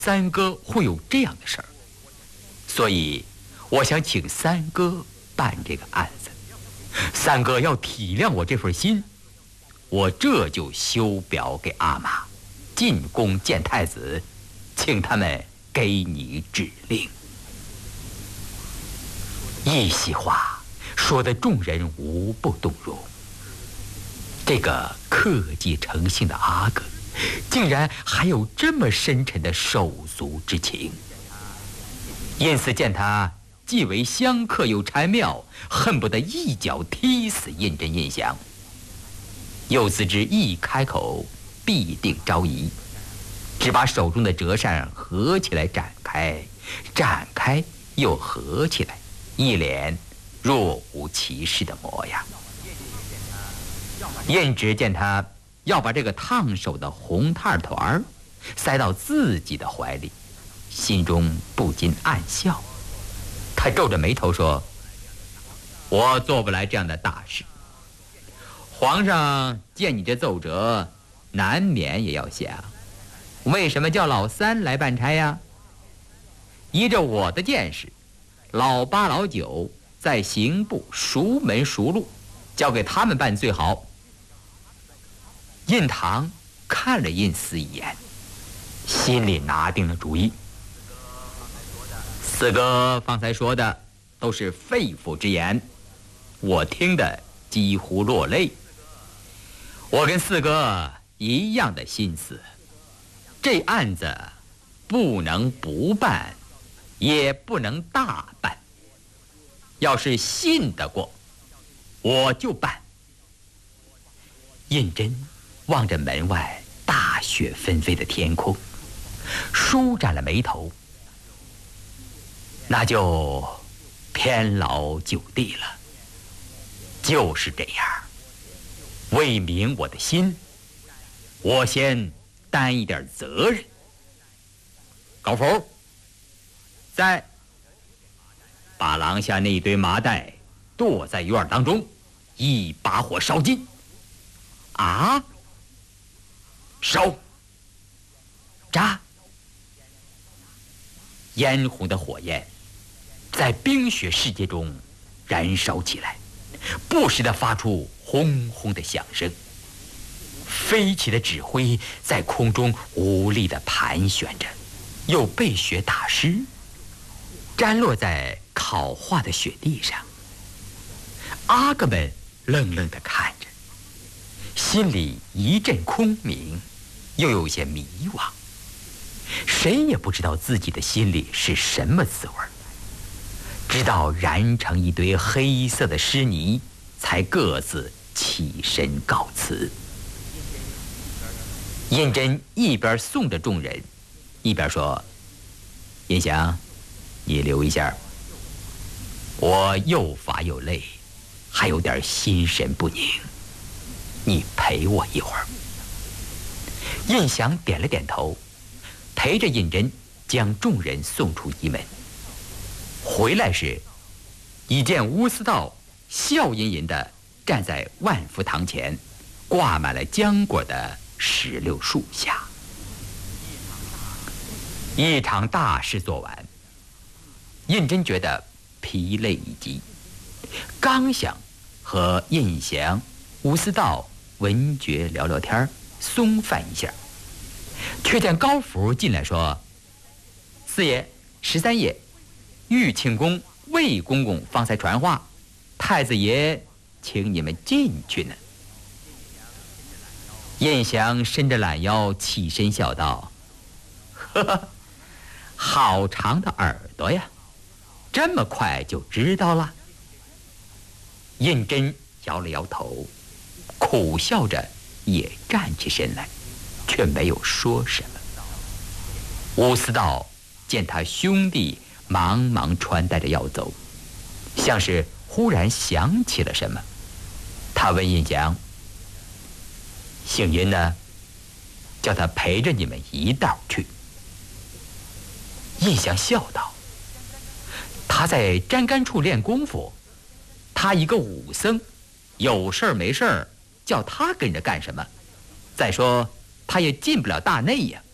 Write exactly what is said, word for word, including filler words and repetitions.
三哥会有这样的事儿，所以我想请三哥办这个案子。三哥要体谅我这份心，我这就修表给阿玛，进宫见太子，请他们给你指令。一席话说得众人无不动容。这个克己诚信的阿哥，竟然还有这么深沉的手足之情。因此见他既为香客又谄媚，恨不得一脚踢死胤禛胤祥。又自知一开口必定招疑，只把手中的折扇合起来展开，展开又合起来，一脸若无其事的模样。胤禛见他要把这个烫手的红炭团塞到自己的怀里，心中不禁暗笑。他皱着眉头说：“我做不来这样的大事。皇上见你这奏折，难免也要想，为什么叫老三来办差呀？依着我的见识，老八老九在刑部熟门熟路，交给他们办最好。”胤堂看了胤祀一眼，心里拿定了主意。四哥方才说的都是肺腑之言，我听得几乎落泪。我跟四哥一样的心思，这案子不能不办，也不能大办。要是信得过，我就办。胤禛望着门外大雪纷飞的天空，舒展了眉头。那就偏劳九弟了，就是这样。为明我的心，我先担一点责任。高福，在把廊下那一堆麻袋剁在院当中，一把火烧尽。啊！烧！扎！嫣红的火焰在冰雪世界中燃烧起来，不时地发出轰轰的响声。飞起的纸灰在空中无力地盘旋着，又被雪打湿，沾落在烤化的雪地上。阿哥们愣愣地看着，心里一阵空明，又有些迷惘。谁也不知道自己的心里是什么滋味，直到燃成一堆黑色的湿泥，才各自起身告辞。胤禛一边送着众人，一边说：“胤祥，你留一下，我又乏又累，还有点心神不宁，你陪我一会儿。”胤祥点了点头，陪着胤禛将众人送出仪门。回来时，已见乌思道笑吟吟地站在万福堂前挂满了浆果的石榴树下。一场大事做完，胤禛觉得疲累已极，刚想和胤祥、乌思道、文觉聊聊天，松散一下，却见高福进来说：“四爷、十三爷，玉庆宫魏公公方才传话，太子爷请你们进去呢。”胤祥伸着懒腰起身笑道：“呵呵，好长的耳朵呀，这么快就知道了。”胤禛摇了摇头，苦笑着也站起身来，却没有说什么。乌思道见他兄弟忙忙穿戴着要走，像是忽然想起了什么，他问胤祥：“姓殷呢？叫他陪着你们一道去。”胤祥笑道：“他在粘杆处练功夫，他一个武僧，有事儿没事儿叫他跟着干什么？再说他也进不了大内呀。”